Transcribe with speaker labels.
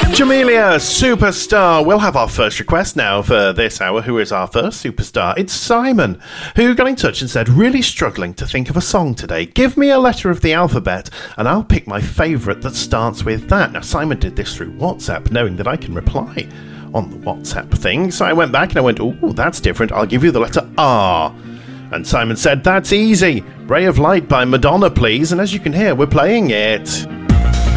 Speaker 1: Jamelia, Superstar. We'll have our first request now for this hour. Who is our first superstar? It's Simon, who got in touch and said, really struggling to think of a song today. Give me a letter of the alphabet and I'll pick my favourite that starts with that. Now, Simon did this through WhatsApp, knowing that I can reply on the WhatsApp thing. So I went back and I went, oh, that's different. I'll give you the letter R. And Simon said, that's easy. Ray of Light by Madonna, please. And as you can hear, we're playing it.